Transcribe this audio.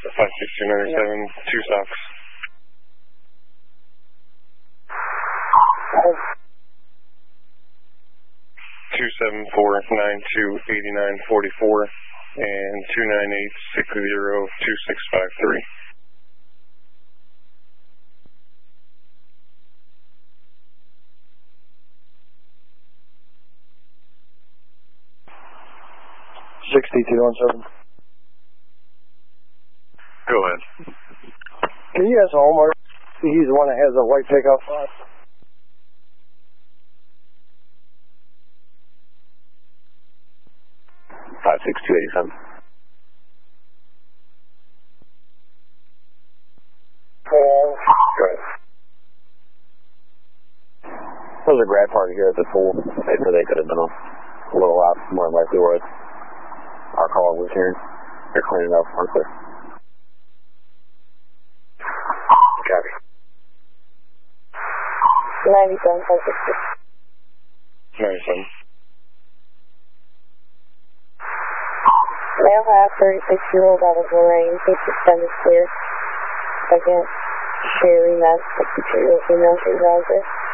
56297, 2 stocks. 274928944 and 298602653. Go ahead. Can you ask Omar? He's the one that has a white pickup. 56287. Go ahead. There was a grad party here at the pool. They said they could have been a little out, more than likely was. Our call was here. They're cleaning up. We're clear. Copy. 97, 560. 97. Male have 36-year-old out of Lorraine, patient 10 is clear. Second, Sherry Mass, 62-year-old female, she's out there.